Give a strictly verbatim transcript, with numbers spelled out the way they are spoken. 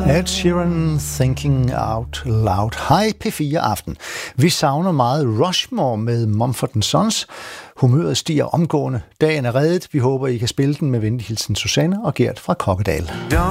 Ed Sheeran, Thinking Out Loud. Hej P fire Aften. Vi savner meget Rushmore med Mumford and Sons. Humøret stiger omgående. Dagen er reddet. Vi håber, I kan spille den med venlig hilsen Susanne og Gert fra Kokkedal.